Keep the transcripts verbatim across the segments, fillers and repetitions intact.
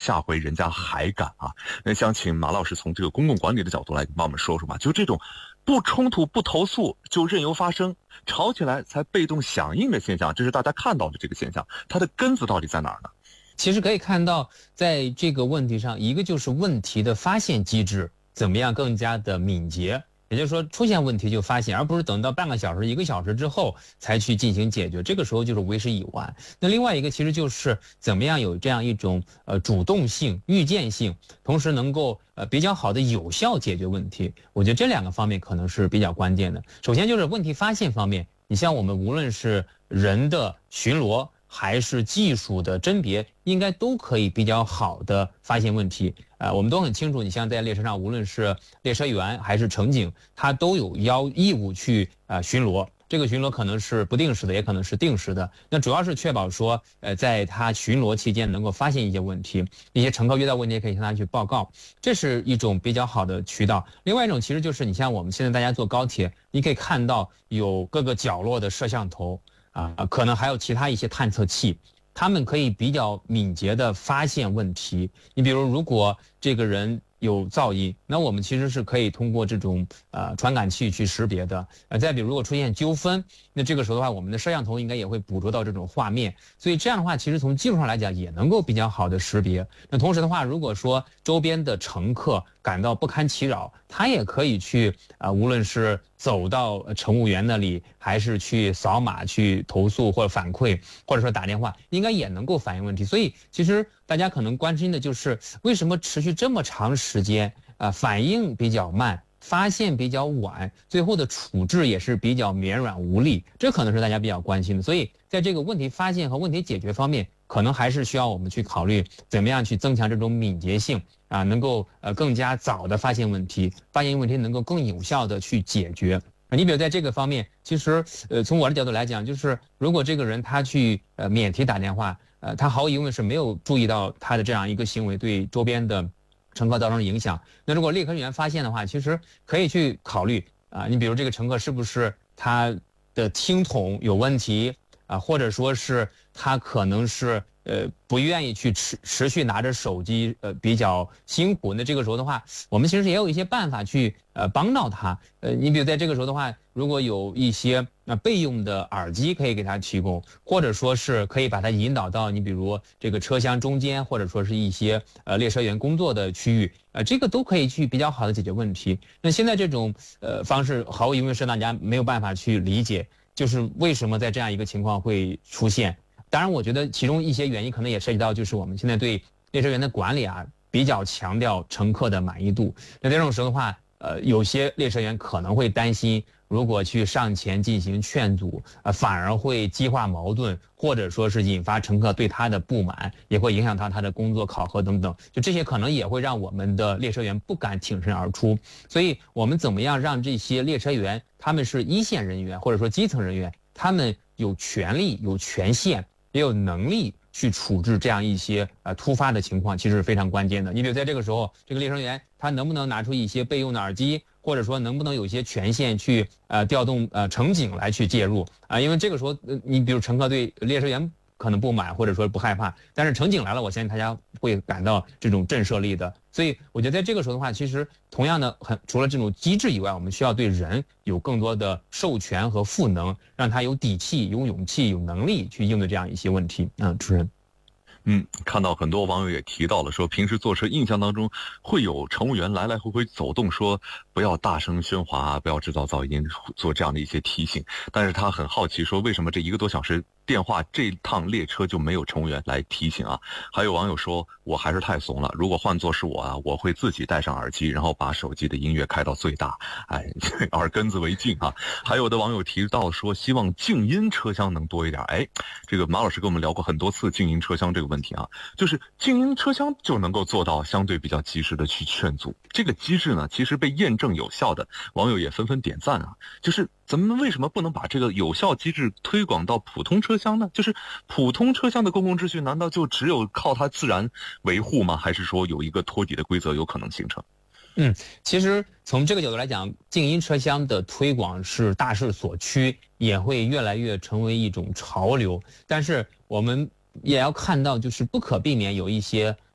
下回人家还敢啊。那想请马老师从这个公共管理的角度来帮我们说说吧，就这种不冲突不投诉就任由发生，吵起来才被动响应的现象，这是大家看到的这个现象，它的根子到底在哪儿呢？ 其实可以看到，在这个问题上，一个就是问题的发现机制怎么样更加的敏捷，也就是说出现问题就发现，而不是等到半个小时、一个小时之后才去进行解决，这个时候就是为时已晚。那另外一个其实就是怎么样有这样一种呃主动性、预见性，同时能够呃比较好的有效解决问题。我觉得这两个方面可能是比较关键的。首先就是问题发现方面，你像我们无论是人的巡逻，还是技术的甄别，应该都可以比较好的发现问题。呃，我们都很清楚，你像在列车上，无论是列车员还是乘警，他都有要义务去呃巡逻。这个巡逻可能是不定时的，也可能是定时的。那主要是确保说，呃，在他巡逻期间能够发现一些问题，一些乘客遇到问题可以向他去报告，这是一种比较好的渠道。另外一种其实就是你像我们现在大家坐高铁，你可以看到有各个角落的摄像头。啊，可能还有其他一些探测器，他们可以比较敏捷地发现问题。你比如，如果这个人有噪音，那我们其实是可以通过这种呃传感器去识别的。呃，再比如，如果出现纠纷，那这个时候的话，我们的摄像头应该也会捕捉到这种画面。所以这样的话，其实从技术上来讲，也能够比较好的识别。那同时的话，如果说周边的乘客感到不堪其扰，他也可以去啊、呃，无论是走到乘务员那里，还是去扫码去投诉或者反馈，或者说打电话，应该也能够反映问题。所以其实大家可能关心的就是为什么持续这么长时间啊、呃，反应比较慢，发现比较晚，最后的处置也是比较绵软无力，这可能是大家比较关心的。所以在这个问题发现和问题解决方面，可能还是需要我们去考虑怎么样去增强这种敏捷性啊，能够呃更加早的发现问题，发现问题能够更有效的去解决。你比如在这个方面，其实呃从我的角度来讲，就是如果这个人他去呃免提打电话，呃他毫无疑问是没有注意到他的这样一个行为对周边的乘客造成影响。那如果列车员发现的话，其实可以去考虑啊、呃，你比如这个乘客是不是他的听筒有问题啊、呃，或者说是他可能是呃不愿意去持持续拿着手机，呃比较辛苦。那这个时候的话，我们其实也有一些办法去呃帮到他。呃，你比如在这个时候的话，如果有一些呃备用的耳机可以给他提供，或者说是可以把他引导到你比如这个车厢中间，或者说是一些呃列车员工作的区域，呃这个都可以去比较好的解决问题。那现在这种呃方式毫无疑问是大家没有办法去理解，就是为什么在这样一个情况会出现。当然我觉得其中一些原因可能也涉及到就是我们现在对列车员的管理啊比较强调乘客的满意度。那这种时候的话，呃有些列车员可能会担心，如果去上前进行劝阻，呃反而会激化矛盾，或者说是引发乘客对他的不满，也会影响到他的工作考核等等，就这些可能也会让我们的列车员不敢挺身而出。所以我们怎么样让这些列车员，他们是一线人员或者说基层人员，他们有权利有权限也有能力去处置这样一些呃突发的情况，其实是非常关键的。你比如在这个时候，这个列车员他能不能拿出一些备用的耳机，或者说能不能有一些权限去呃调动呃乘警来去介入啊、呃？因为这个时候，呃，你比如乘客对列车员可能不满，或者说不害怕，但是乘警来了，我相信大家会感到这种震慑力的。所以我觉得在这个时候的话，其实同样的，很除了这种机制以外，我们需要对人有更多的授权和赋能，让他有底气、有勇气、有能力去应对这样一些问题。嗯，主任。 嗯，看到很多网友也提到了，说平时坐车印象当中会有乘务员来来回回走动，说不要大声喧哗，不要制造噪音，做这样的一些提醒。但是他很好奇，说为什么这一个多小时电话这趟列车就没有乘务员来提醒啊？还有网友说，我还是太怂了，如果换作是我啊，我会自己戴上耳机，然后把手机的音乐开到最大，哎，耳根子为净啊。还有的网友提到说，希望静音车厢能多一点。哎，这个马老师跟我们聊过很多次静音车厢这个问题啊，就是静音车厢就能够做到相对比较及时的去劝阻。这个机制呢，其实被验证有效的，网友也纷纷点赞啊。就是咱们为什么不能把这个有效机制推广到普通车厢呢？就是普通车厢的公共秩序难道就只有靠它自然维护吗？还是说有一个托底的规则有可能形成？ 嗯，其实从这个角度来讲，静音车厢的推广是大势所趋，也会越来越成为一种潮流。但是我们也要看到，就是不可避免有一些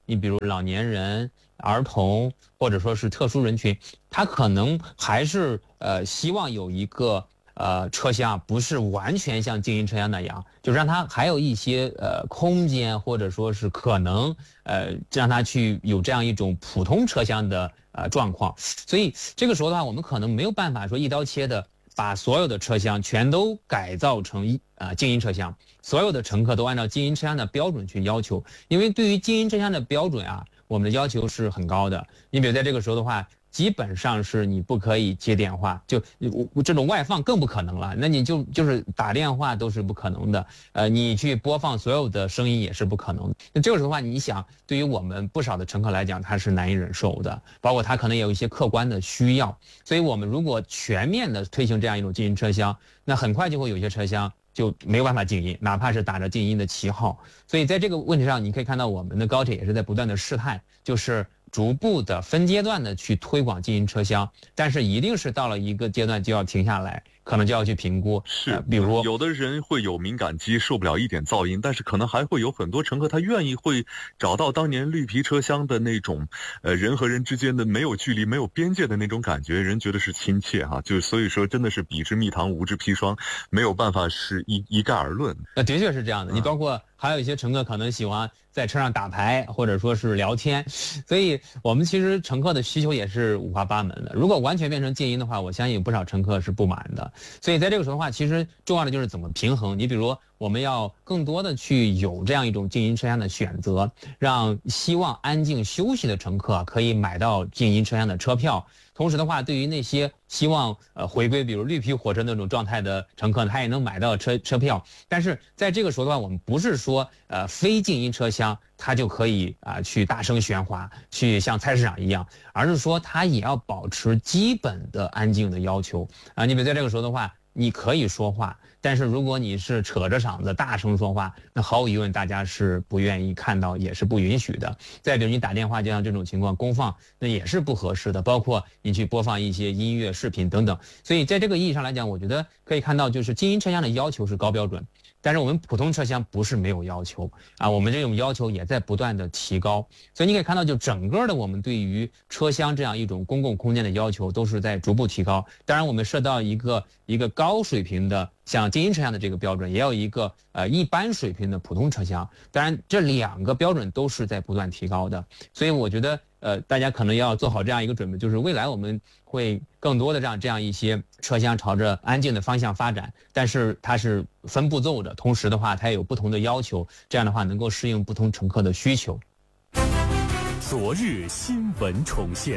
你比如老年人、儿童或者说是特殊人群，他可能还是呃希望有一个呃车厢不是完全像静音车厢那样，就让他还有一些呃空间，或者说是可能呃让他去有这样一种普通车厢的呃状况。所以这个时候的话，我们可能没有办法说一刀切的把所有的车厢全都改造成一啊、呃、静音车厢，所有的乘客都按照静音车厢的标准去要求，因为对于静音车厢的标准啊，我们的要求是很高的。你比如在这个时候的话，基本上是你不可以接电话，就我这种外放更不可能了。那你就就是打电话都是不可能的，呃，你去播放所有的声音也是不可能的。那这个时候的话，你想，对于我们不少的乘客来讲，他是难以忍受的，包括他可能也有一些客观的需要。所以我们如果全面的推行这样一种静音车厢，那很快就会有些车厢就没有办法静音，哪怕是打着静音的旗号。所以在这个问题上，你可以看到我们的高铁也是在不断的试探，就是逐步的分阶段的去推广静音车厢，但是一定是到了一个阶段就要停下来，可能就要去评估。 是、 呃，比如有的人会有敏感肌，受不了一点噪音，但是可能还会有很多乘客他愿意会找到当年绿皮车厢的那种，呃，人和人之间的没有距离、没有边界的那种感觉，人觉得是亲切哈。就所以说，真的是彼之蜜糖，无之砒霜，没有办法是一一概而论。 那的确是这样的。你包括还有一些乘客可能喜欢在车上打牌，或者说是聊天，所以我们其实乘客的需求也是五花八门的。如果完全变成静音的话，我相信有不少乘客是不满的。所以在这个时候的话，其实重要的就是怎么平衡。你比如我们要更多的去有这样一种静音车厢的选择，让希望安静休息的乘客可以买到静音车厢的车票。同时的话，对于那些希望呃回归比如绿皮火车那种状态的乘客，他也能买到车车票。但是在这个时候的话，我们不是说呃非静音车厢它就可以啊、呃、去大声喧哗，去像菜市场一样，而是说它也要保持基本的安静的要求啊。你比如在这个时候的话，你可以说话，但是如果你是扯着嗓子大声说话，那毫无疑问大家是不愿意看到，也是不允许的。再比如你打电话，就像这种情况公放，那也是不合适的，包括你去播放一些音乐视频等等。所以在这个意义上来讲，我觉得可以看到，就是静音车厢的要求是高标准，但是我们普通车厢不是没有要求啊，我们这种要求也在不断的提高。所以你可以看到，就整个的我们对于车厢这样一种公共空间的要求都是在逐步提高。当然我们设到一个一个高水平的像静音车厢的这个标准，也有一个呃一般水平的普通车厢，当然这两个标准都是在不断提高的。所以我觉得呃大家可能要做好这样一个准备，就是未来我们会更多的让这样一些车厢朝着安静的方向发展，但是它是分步骤的，同时的话它也有不同的要求，这样的话能够适应不同乘客的需求。 昨日新闻重现。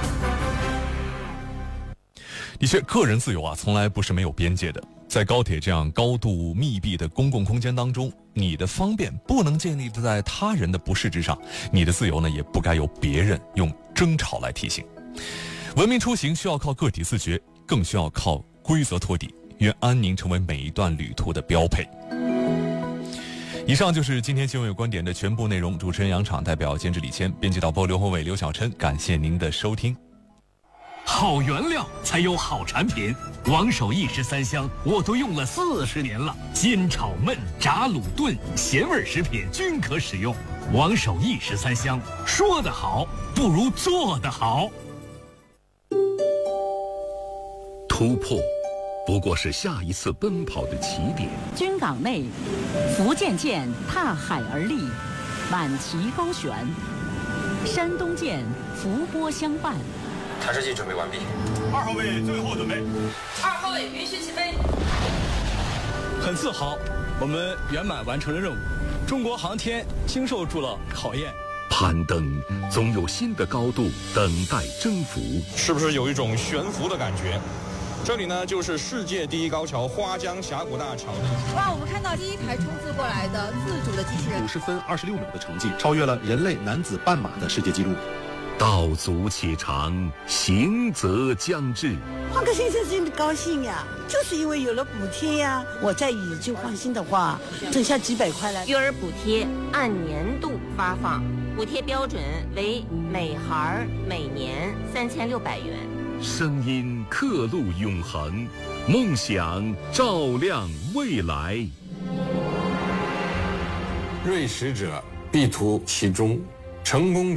的确，个人自由啊，从来不是没有边界的。在高铁这样高度密闭的公共空间当中，你的方便不能建立在他人的不适之上，你的自由呢，也不该由别人用争吵来提醒。文明出行需要靠个体自觉，更需要靠规则托底。愿安宁成为每一段旅途的标配。以上就是今天新闻有观点的全部内容。主持人杨昶，代表监制李谦，编辑导播刘宏伟、刘小琛，感谢您的收听。 好原料才有好产品，王守义十三香我都用了四十年了，煎炒焖炸卤炖咸味食品均可使用。王守义十三香，说得好不如做得好。 突破不过是下一次奔跑的起点。 军港内，福建舰踏海而立，满旗高悬；山东舰伏波相伴。 探视器准备完毕。 二号位最后准备。 二号位允许起飞。 很自豪，我们圆满完成了任务。中国航天经受住了考验。 攀登总有新的高度等待征服。 是不是有一种悬浮的感觉？这里呢，就是世界第一高桥花江峡谷大桥。 哇，我们看到第一台冲刺过来的自主的机器人， 五十分二十六秒的成绩，超越了人类男子半马的世界纪录。 道阻且长，行则将至。 换个先生真的高兴呀，就是因为有了补贴呀。我再以旧换新的话，挣下几百块来。 育儿补贴按年度发放，补贴标准为每孩每年三千六百元。 声音刻录永恒，梦想照亮未来。 锐识者必图其中， 成功